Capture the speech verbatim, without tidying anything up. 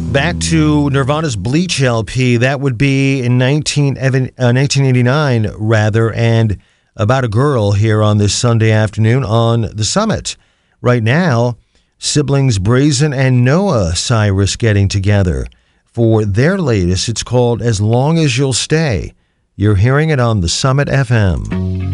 Back to Nirvana's Bleach L P. That would be in nineteen, uh, nineteen eighty-nine, rather, and about a girl here on this Sunday afternoon on the Summit. Right now, siblings Brazen and Noah Cyrus getting together for their latest. It's called As Long As You'll Stay. You're hearing it on the Summit F M.